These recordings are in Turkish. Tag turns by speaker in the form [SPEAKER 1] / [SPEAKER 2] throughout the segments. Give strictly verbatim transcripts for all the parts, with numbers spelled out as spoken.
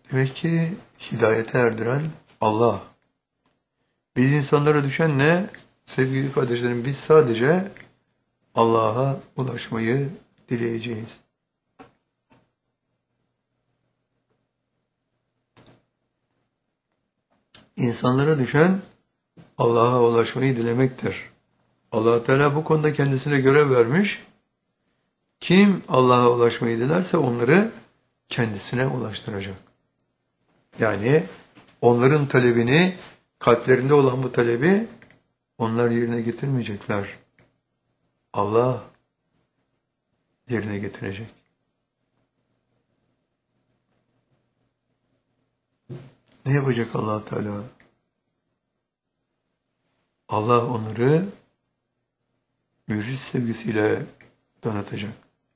[SPEAKER 1] Demek ki hidayete erdiren Allah. Biz insanlara düşen ne? Sevgili kardeşlerim, biz sadece Allah'a ulaşmayı dileyeceğiz. İnsanlara düşen Allah'a ulaşmayı dilemektir. Allah Teala bu konuda kendisine görev vermiş. Kim Allah'a ulaşmayı dilerse onları kendisine ulaştıracak. Yani onların talebini, kalplerinde olan bu talebi onlar yerine getirmeyecekler. Allah yerine getirecek. Ne yapacak Allah Teala? Allah onları mürşid sevgisiyle donatacak.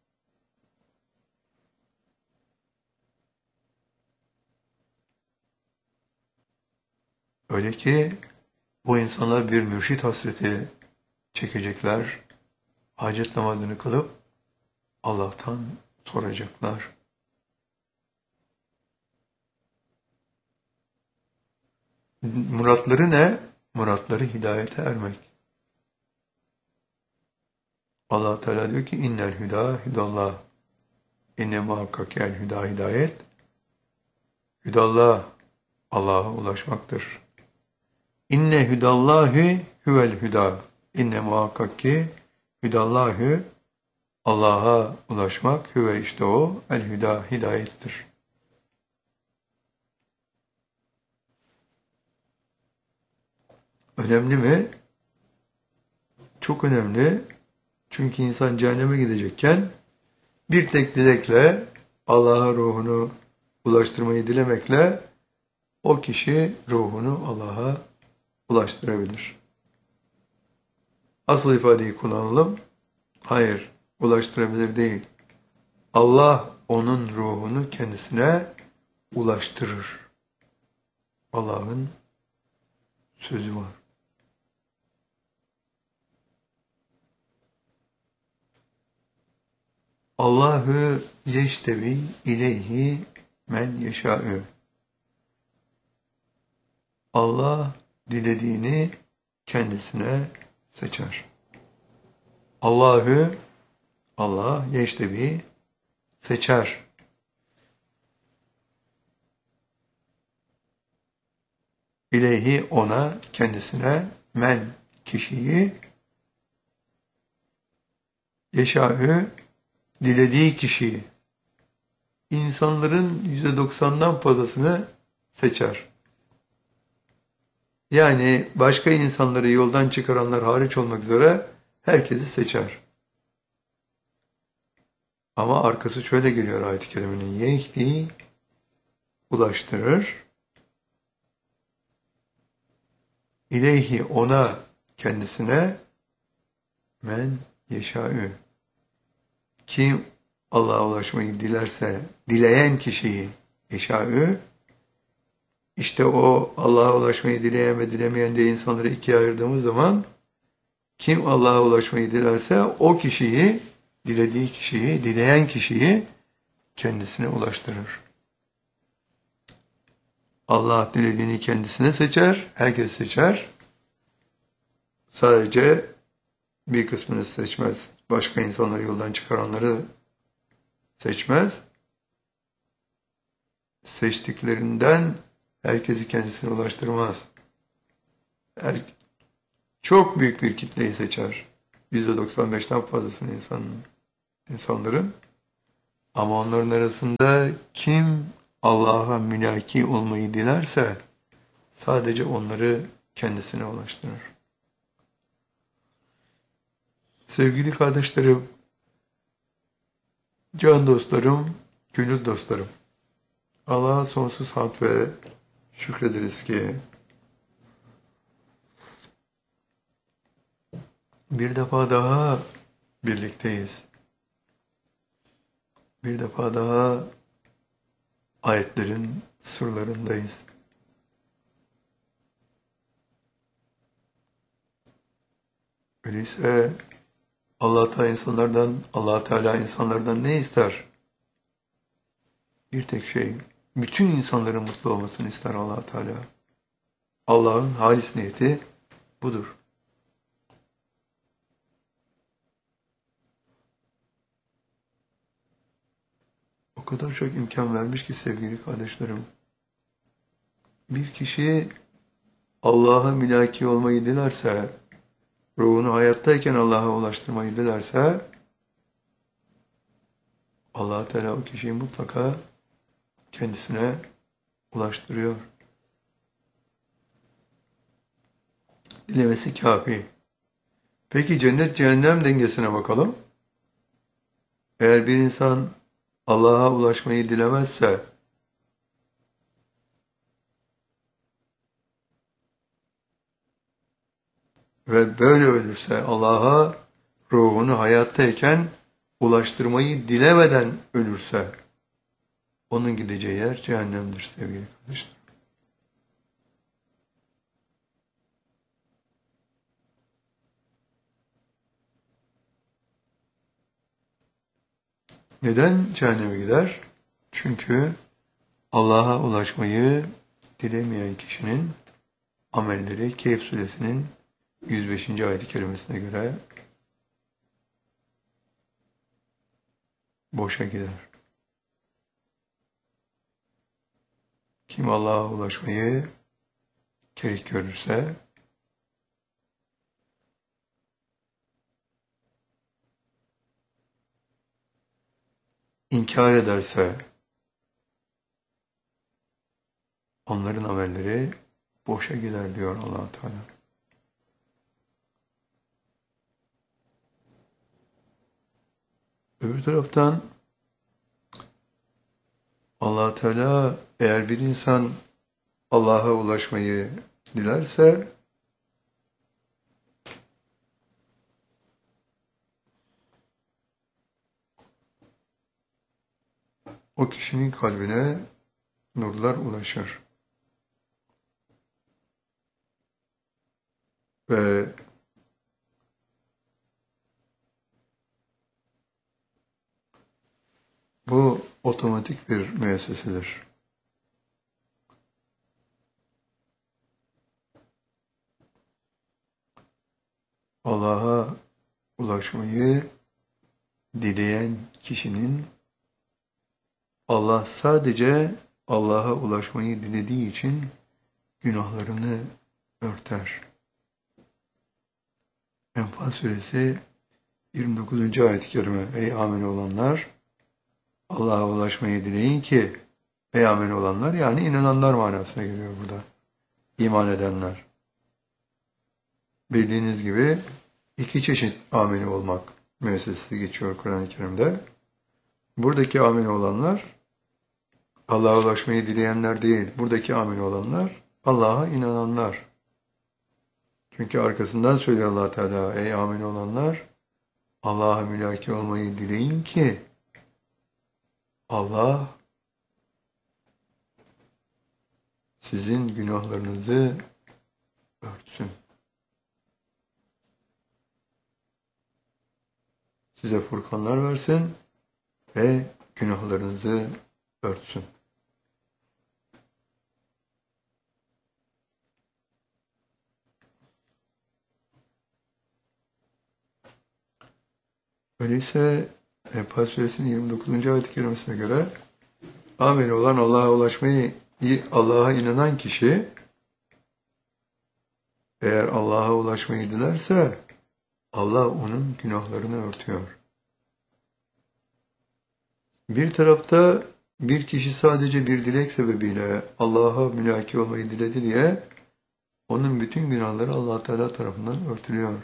[SPEAKER 1] Öyle ki bu insanlar bir mürşid hasreti çekecekler. Hacet namazını kılıp Allah'tan soracaklar. Muratları ne? Muratları hidayete ermek. Allah Teala diyor ki innel hüda hüdallah. İnne muhakkak el hüda hidayet. Hüdallah Allah'a ulaşmaktır. İnne hüdallahi huvel hüda. İnne muhakkak ki hüdallahü Allah'a ulaşmak hüve işte o el hüda hidayettir. Önemli mi? Çok önemli. Çünkü insan cehenneme gidecekken bir tek dilekle Allah'a ruhunu ulaştırmayı dilemekle o kişi ruhunu Allah'a ulaştırabilir. Asıl ifadeyi kullanalım. Hayır, ulaştırabilir değil. Allah onun ruhunu kendisine ulaştırır. Allah'ın sözü var. Allahu yeştevi ileyhi men yeşâ'ü. Allah dilediğini kendisine seçer. Allahu Allah yeştevi seçer. İleyhi ona kendisine men kişiyi yeşâ'ü dilediği kişiyi, insanların yüzde doksandan fazlasını seçer. Yani başka insanları yoldan çıkaranlar hariç olmak üzere herkesi seçer. Ama arkası şöyle geliyor ayet-i kerimenin. Yehdi ulaştırır. İleyhi ona kendisine men yeşâ'ü. Kim Allah'a ulaşmayı dilerse, dileyen kişiyi yeşâ'ü, işte o Allah'a ulaşmayı dileyen ve dilemeyen diye insanları ikiye ayırdığımız zaman kim Allah'a ulaşmayı dilerse o kişiyi, dilediği kişiyi, dileyen kişiyi kendisine ulaştırır. Allah dilediğini kendisine seçer, herkes seçer. Sadece bir kısmını seçmez. Başka insanları yoldan çıkaranları seçmez. Seçtiklerinden herkesi kendisine ulaştırmaz. Her, çok büyük bir kitleyi seçer. yüzde doksan beşten fazlasını insanın, insanların. Ama onların arasında kim Allah'a mülaki olmayı dilerse sadece onları kendisine ulaştırır. Sevgili kardeşlerim, can dostlarım, gönül dostlarım, Allah'a sonsuz hamd ve şükrederiz ki bir defa daha birlikteyiz. Bir defa daha ayetlerin sırlarındayız. Öyleyse Allah Teala insanlardan, Allah Teala insanlardan ne ister? Bir tek şey, Bütün insanların mutlu olmasını ister Allah Teala. Allah'ın halis niyeti budur. O kadar çok imkan vermiş ki sevgili kardeşlerim. Bir kişi Allah'a mülaki olmayı dilerse, ruhunu hayattayken Allah'a ulaştırmayı dilerse, Allah Teala o kişiyi mutlaka kendisine ulaştırıyor. Dilemesi kafi. Peki cennet cehennem dengesine bakalım. Eğer bir insan Allah'a ulaşmayı dilemezse, ve böyle ölürse, Allah'a ruhunu hayattayken ulaştırmayı dilemeden ölürse, onun gideceği yer cehennemdir sevgili kardeşler. Neden cehenneme gider? Çünkü Allah'a ulaşmayı dilemeyen kişinin amelleri Kehf suresinin yüz beşinci ayet-i kerimesine göre boşa gider. Kim Allah'a ulaşmayı kerih görürse, inkar ederse, onların amelleri boşa gider diyor Allah Teala. Öbür taraftan Allah Teala eğer bir insan Allah'a ulaşmayı dilerse, o kişinin kalbine nurlar ulaşır. Ve bu otomatik bir müessesedir. Allah'a ulaşmayı dileyen kişinin Allah sadece Allah'a ulaşmayı dilediği için günahlarını örter. Enfal suresi yirmi dokuzuncu ayet-i kerime. Ey amel olanlar, Allah'a ulaşmayı dileyin ki, ey amel olanlar, yani inananlar manasına geliyor burada. İman edenler. Bildiğiniz gibi iki çeşit ameli olmak müessesesi geçiyor Kur'an-ı Kerim'de. Buradaki ameli olanlar Allah'a ulaşmayı dileyenler değil. Buradaki ameli olanlar Allah'a inananlar. Çünkü arkasından söylüyor Allah Teala, ey ameli olanlar, Allah'a mülaki olmayı dileyin ki Allah sizin günahlarınızı örtsün. Size furkanlar versin ve günahlarınızı örtsün. Öyleyse Enfal suresinin yirmi dokuzuncu ayet-i kerimesine göre ameli olan Allah'a ulaşmayı, Allah'a inanan kişi eğer Allah'a ulaşmayı dilerse Allah onun günahlarını örtüyor. Bir tarafta bir kişi sadece bir dilek sebebiyle Allah'a mülaki olmayı diledi diye onun bütün günahları Allah Teala tarafından örtülüyor.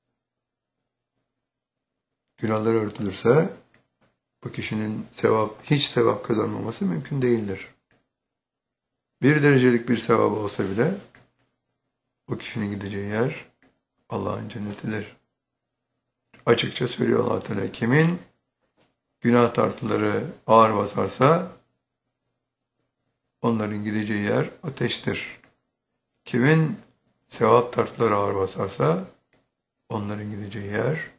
[SPEAKER 1] Günahları örtülürse bu kişinin sevap, hiç sevap kazanmaması mümkün değildir. Bir derecelik bir sevabı olsa bile o kişinin gideceği yer Allah'ın cennetidir. Açıkça söylüyor Allah Teala, kimin günah tartıları ağır basarsa onların gideceği yer ateştir. Kimin sevap tartıları ağır basarsa onların gideceği yer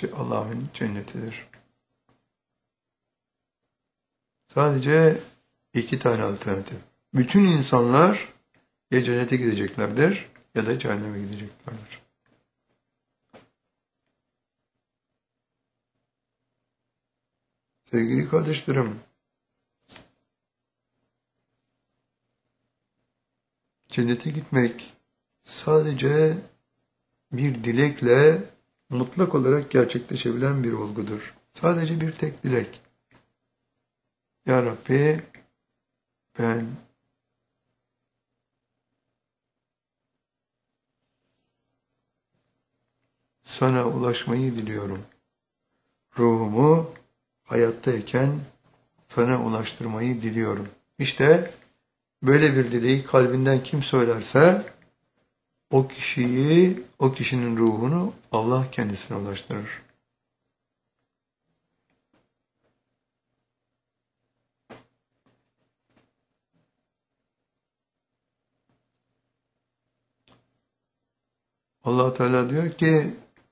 [SPEAKER 1] Allah'ın cennetidir. Sadece İki tane alternatif. Bütün insanlar ya cennete gideceklerdir ya da cehenneme gideceklerdir. Sevgili kardeşlerim, cennete gitmek sadece bir dilekle mutlak olarak gerçekleşebilen bir olgudur. Sadece bir tek dilek. Ya Rabbi, ben sana ulaşmayı diliyorum. Ruhumu hayattayken sana ulaştırmayı diliyorum. İşte böyle bir dileği kalbinden kim söylerse o kişiyi, o kişinin ruhunu Allah kendisine ulaştırır. Allah Teala diyor ki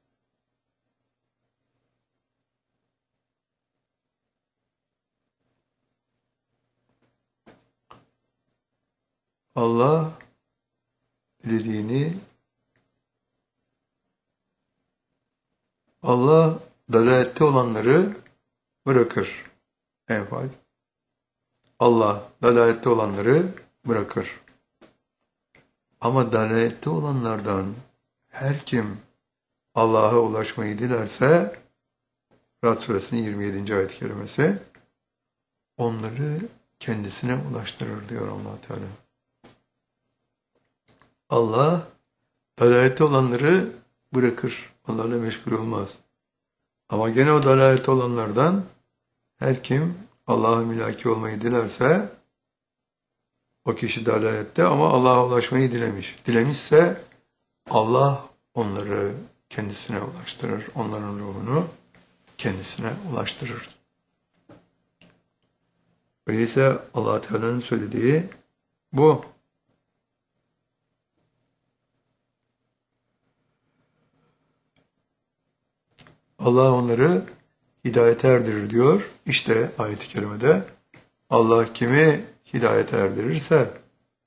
[SPEAKER 1] Allah dilediğini Allah dalalette olanları bırakır. Enfal. Allah dalalette olanları bırakır. Ama dalalette olanlardan her kim Allah'a ulaşmayı dilerse, Ra'd suresinin yirmi yedinci ayet-i kerimesi, onları kendisine ulaştırır diyor Allah Teala. Allah dalalette olanları bırakır. Onlarla meşgul olmaz. Ama gene o dalalette olanlardan her kim Allah'a mülaki olmayı dilerse o kişi dalalette ama Allah'a ulaşmayı dilemiş. Dilemişse Allah onları kendisine ulaştırır. Onların ruhunu kendisine ulaştırır. Öyleyse Allah Teala'nın söylediği bu. Allah onları hidayete erdirir diyor. İşte ayet-i kerimede Allah kimi hidayete erdirirse,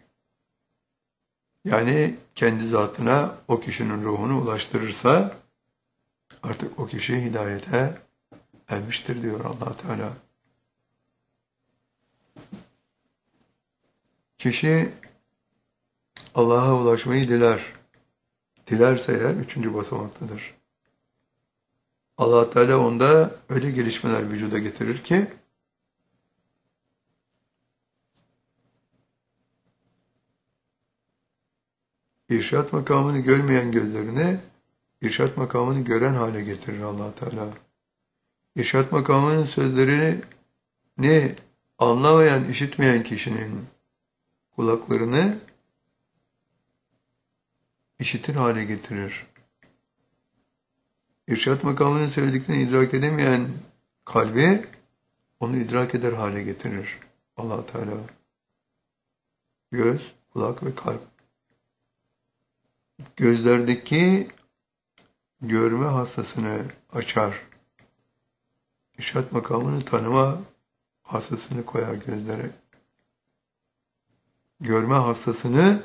[SPEAKER 1] yani kendi zatına o kişinin ruhunu ulaştırırsa artık o kişi hidayete ermiştir diyor Allah Teala. Kişi Allah'a ulaşmayı diler. Dilerse eğer üçüncü basamaktadır. Allah Teala onda öyle gelişmeler vücuda getirir ki irşat makamını görmeyen gözlerini irşat makamını gören hale getirir Allah Teala. İrşat makamının sözlerini anlamayan, işitmeyen kişinin kulaklarını işitir hale getirir. İrşat makamının söylediklerini idrak edemeyen kalbi onu idrak eder hale getirir Allah Teala. Göz, kulak ve kalp. Gözlerdeki görme hassasını açar. İrşat makamını tanıma hassasını koyar gözlere. Görme hassasını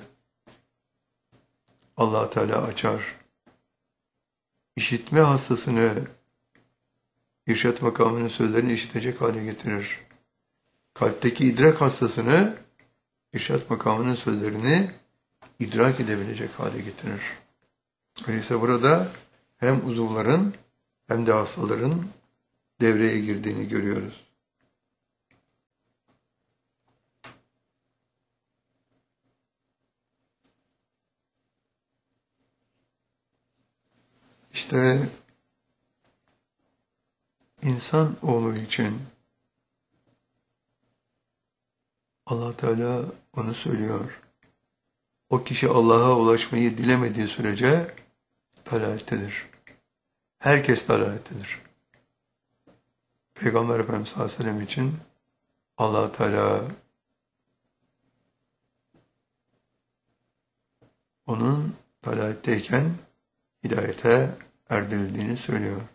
[SPEAKER 1] Allah Teala açar. İşitme hassasını irşat makamının sözlerini işitecek hale getirir. Kalpteki idrak hassasını irşat makamının sözlerini idrak edebilecek hale getirir. Öyleyse burada hem uzuvların hem de hastaların devreye girdiğini görüyoruz. İşte insan oğlu için Allah Teala onu söylüyor. O kişi Allah'a ulaşmayı dilemediği sürece dalalettedir. Herkes dalalettedir. Peygamber Efendimiz sallallahu aleyhi ve sellem için Allah Teala onun dalaletteyken hidayete erdirildiğini söylüyor.